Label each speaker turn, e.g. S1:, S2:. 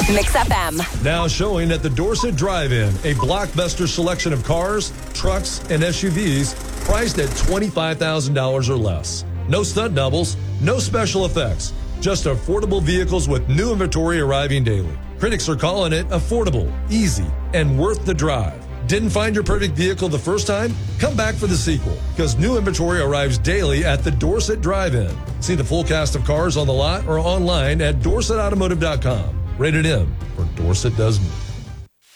S1: Mix FM.
S2: Now showing at the Dorset Drive-In, a blockbuster selection of cars, trucks, and SUVs priced at $25,000 or less. No stunt doubles, no special effects, just affordable vehicles with new inventory arriving daily. Critics are calling it affordable, easy, and worth the drive. Didn't find your perfect vehicle the first time? Come back for the sequel, because new inventory arrives daily at the Dorset Drive-In. See the full cast of cars on the lot or online at dorsetautomotive.com. Rated M for Dorset Does Me.